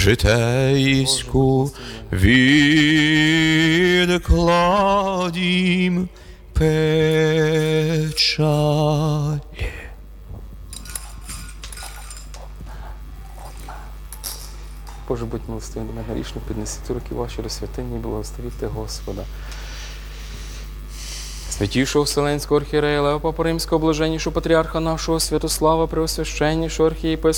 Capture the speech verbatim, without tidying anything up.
житейську відкладім печаль. Боже, будь милостивий до мене грішно, піднесіть руки ваші до святині і благословіте Господа. Святішого Вселенського архієрея Лева Папа Римського, блаженнішого патріарха нашого Святослава, преосвященнішого архієпископа